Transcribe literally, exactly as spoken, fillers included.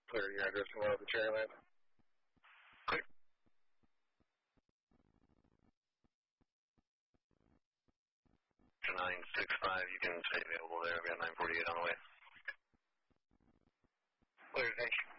Clear your address and load the Cherryland. Clear. nine six five, you can stay available there. I've got nine forty-eight on the way. Clear, thank you.